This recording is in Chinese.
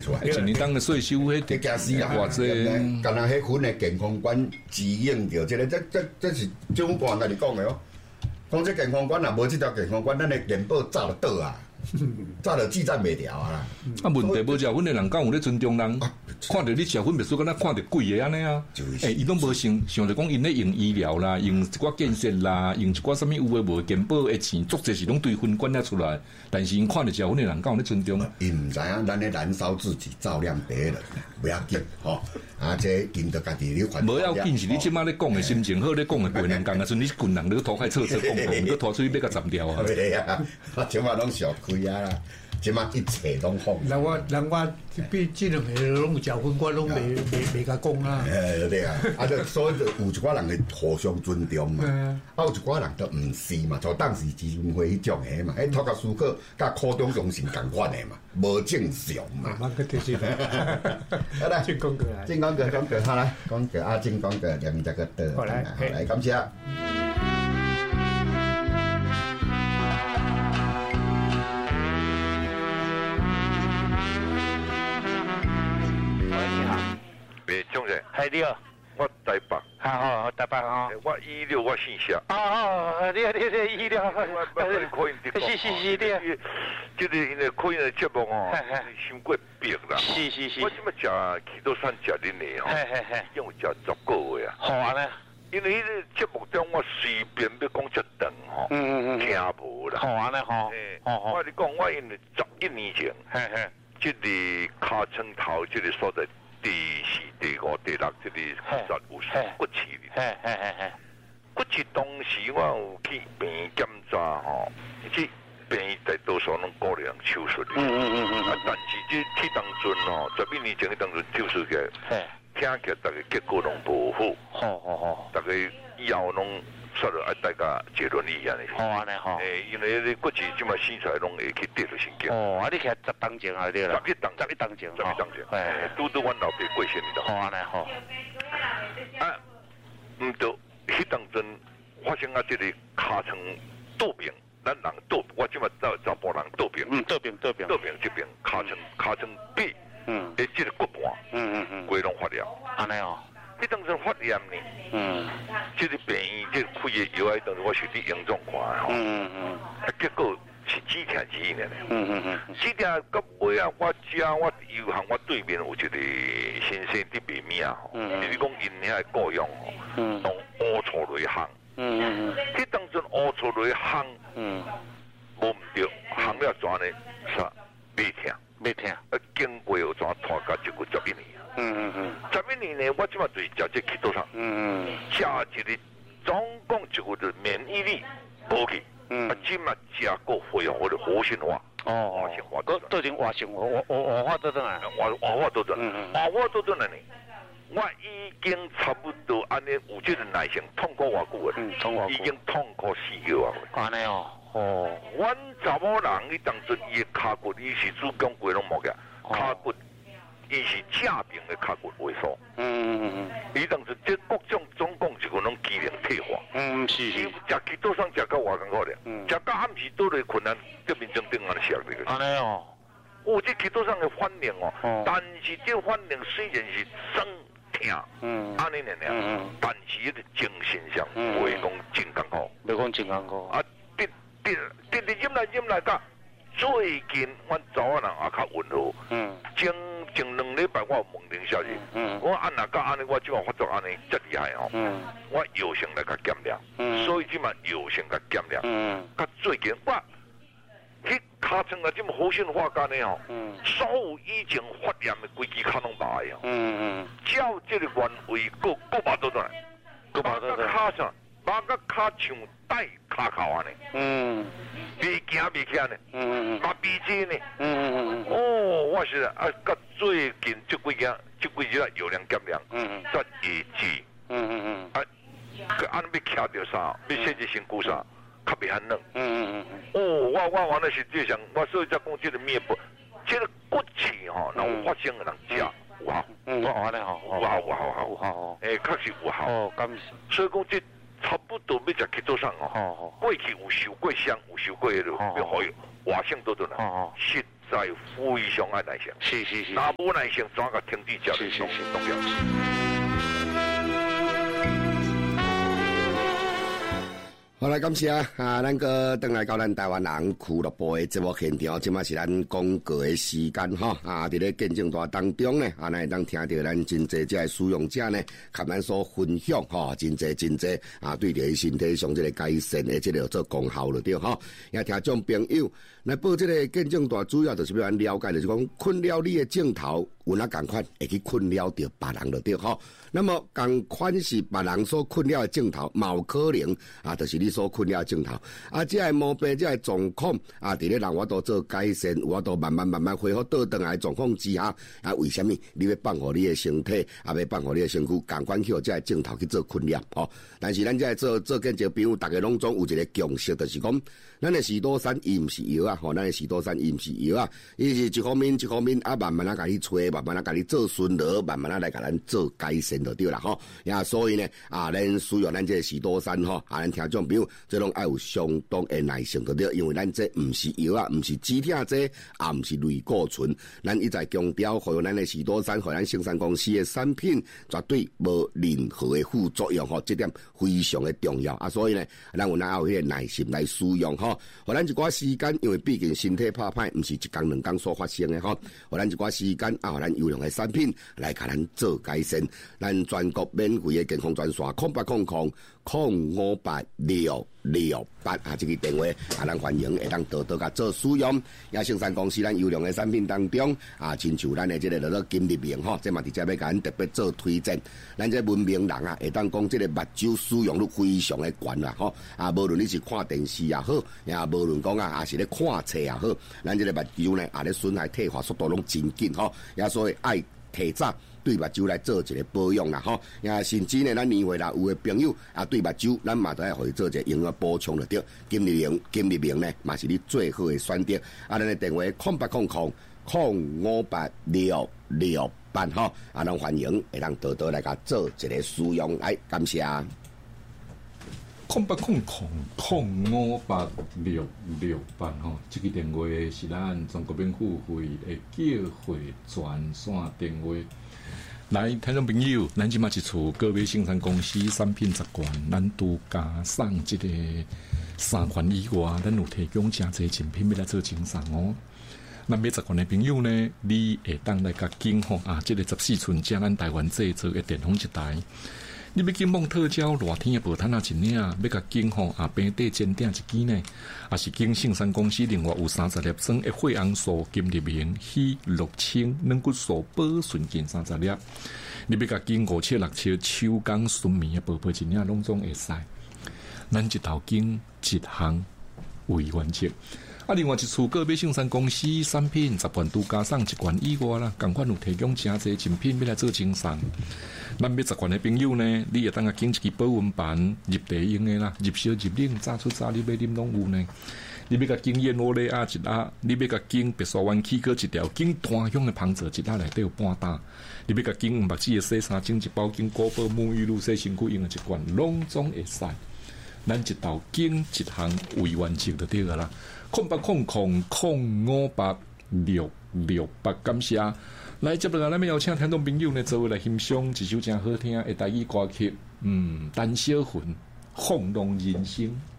出来。 一年当的税收，迄假死啊！ 哇这， 干那迄份的健康管指引着，这个这是政府官来你讲的哦。讲这健康管啊，无这条健康管，咱的健保早就倒啊，早就记载袂掉啊啦。 啊，问题无食薰的人，敢有咧尊重人？看到你食薰，别说敢若看到贵的安尼啊。伊拢无想着讲，因咧用医疗啦，用一寡建设啦，用一寡什么有诶无健保的钱，足侪是拢对薰管了出来。但是因看到食薰的人，敢有咧尊重？ 伊毋知影，咱咧燃烧自己，照亮别人，不要紧吼。啊，这因着家己咧反。 无要紧，是你即摆咧讲的心情好，咧讲的不能讲啊，像你军人咧拖开测讲，你拖出去要甲斩掉啊！ 对啊，我即摆拢小亏啊啦。即马一切拢放。 人我比这两个拢有交分，我拢未甲讲啊。 对啊，就所以就有一寡人会互相尊重嘛，有一寡人都毋是嘛，就当时基金会迄种诶嘛，托甲思考甲苦中中心共款诶嘛，无正常嘛。 慢慢个就是。 好来， 进广告来， 进广告，好来，广告啊，进广告，两只个得， 好来， 感谢。 系你哦， 我台北。 好，台北哦。 我16我姓夏。 你16。 我可以的。 是你。 这个因为可以的节目哦，伤过逼啦。 是。 我即么食起多山食恁的哦，已经有食10个月啊。 好啊呢。 因为迄个节目中我随便要讲一段吼，听无啦。 好啊呢吼。 我你讲我因为11年前，这个尻川头这个所在。第4、第5、第6，这里实有骨刺哩。骨刺当时我有去病院检查吼，这病院大多数拢鼓励人手术哩。但是这去当阵哦，11年前去当阵手术嘅，听起来大家结果拢无好。大家以后拢说了爱大家结论一样的。 好安尼吼。 因为你骨刺即马生出来拢会去跌到神经。 啊，你徛10当前啊，对啦。 11当前。拄阮老爸过身的。 好安尼吼。 啊，毋对，迄当阵发生啊，这个尻川倒病，咱人倒，我即马查甫人倒病。 倒病这边尻川壁。诶，这个骨盘。规拢发炎。 安尼哦。 你当阵发炎呢？这个病院这开的药啊，当时我是伫严重看吼。结果是止疼止呢。止疼到尾啊，我油行我对面有一个先生伫卖面吼，就是讲因遐雇佣吼，用乌醋来烘。迄当阵乌醋来烘，无毋对，烘了怎呢？啥？袂疼。经过有怎拖到这个11年。11年呢，我即马就是食这气多上，食一个总共一个的免疫力无去，即马食过恢复我的活性化， 活性化都已经活性活化都转来， 活化都转来呢。我已经差不多安尼有这个耐性，痛过偌久啊，已经痛过4个月。 安尼哦， 阮查某人伊当阵伊的骹骨，伊是子宫规拢无个骹骨。伊是正病的骹骨萎缩，伊当时这各种总共一个拢机能退化， 是， 食起多上食到偌艰苦咧，食到暗时倒来困难，这面正顶安尼食那个。 安尼哦， 这起多上的反应哦，但是这反应虽然是酸疼，安尼呢，但是迄个精神上袂讲真艰苦， 袂讲真艰苦。 啊，直忍来甲最近阮查某人也较温和，前2礼拜我有问林小姐，我按哪到安尼，我即马发作安尼，真厉害哦！我药性来甲减量，所以即马药性甲减量。甲最近我去尻川啊，即马活性化干呢哦，所有以前发炎的规支骹拢麻的哦，只要这个原位个麻倒转来，麻到骹上，麻到骹像带骹口安尼，袂行袂起呢，嘛袂济呢，我是啊，甲最近这几日药量减量，才会止，安尼要徛着啥，要设置身躯啥，较袂寒冷，我那是这想，我所以才讲这个面部，这个骨刺吼，若有发生的人食有效， 有效， 确实有效，所以讲这。差不多要食去多上哦，过去有受过伤，有受过迄落，要好活性多转来，实在非常爱耐性。 是， 若无耐性，怎个停止交易拢是重要。 好来，感谢咱个登来到咱台湾人俱乐部的节目现场，即马是咱广告的时间哈伫咧见证大当中呢，咱会当听到咱真侪这使用者呢，甲咱所分享真侪对着伊身体上这个改善的这个做功效了对哈。也听众朋友来报这个见证大，主要就是要咱了解，就是讲困扰你的镜头，有哪共款会去困扰到别人了对哈。那么共款是别人所困扰的镜头，嘛有可能就是你所困扰的镜头这个毛病，这个状况伫咧让我都做改善，我都慢慢恢复倒转来的状况之下为什么你要放互你的身体要放互你的身躯共款去这个镜头去做困扰但是咱这做见证朋友，大家拢总有一个共识，就是讲咱的士多山伊毋是药咱的士多山伊毋是药伊是一方面慢慢甲你吹，慢慢甲你做顺流，慢慢来甲咱做改善就对啦所以呢咱需要咱这个士多山咱听众朋友这拢爱有相当的耐性就对，因为咱这毋是药毋是止痛剂毋是类固醇，咱一再强调，互咱的士多山互咱生产公司的产品绝对无任何的副作用这点非常的重要所以呢咱有迄个耐心来使用互咱一寡时间，因为毕竟身体怕歹毋是一天两天所发生的互咱一寡时间互咱有用的产品来甲咱做改善。咱全国免费的健康专线0800058668这个电话咱欢迎会当多甲做使用。也生产公司咱优良的产品当中亲像咱的这个叫做金立明这嘛直接要甲咱特别做推荐。咱这文明人会当讲这个目睭使用率非常的悬无论你是看电视也好，也无论讲是咧看册也好，咱这个目睭呢咧损害退化速度拢真紧也所以爱提早对目睭来做一个保养啦也甚至呢咱年岁啦有的朋友对目睭咱嘛都要互伊做一个营养补充就对。金立明呢嘛是你最好的选择咱的电话0800058668咱欢迎会当多来甲做一个使用来感谢 0800058668这个电话是咱全国免付费的叫货专线电话。来，听众朋友，咱即马一处各位生产公司产品10罐，咱都加送这个3款以外，咱有提供真侪产品要来做赠送咱买10罐的朋友呢，你会当来甲经这个14寸加咱台湾制造的电风一台。你要经蒙特胶热天的薄毯一领，要甲经平底煎鼎一支呢，是经生产公司另外有30粒装的血红素金立明硒6清软骨素保顺健30粒，你要甲经5切6切手工纯棉的薄一领拢总会使。咱一头经一项为原则。另外一处个别生产公司产品10罐都加送1罐以外啦，同款有提供真侪产品要来做赠送。咱买10罐的朋友呢，你会当经一支保温盘入地用的啦，入烧入冷，炸出炸你要啉拢有呢。你要甲经燕窝类一盒，你要甲经白沙湾起哥一条，经单香的芳泽一盒内底有半打。你要甲经目子的洗衫精一包，经果宝沐浴露洗身躯用的1罐，拢总会使。咱一道经一项为原则就对了啦。0800058668，感谢。来接落来，咱要邀请听众朋友呢，做位来欣赏一首真好听的台语歌曲，《胆小魂》，放浪人生。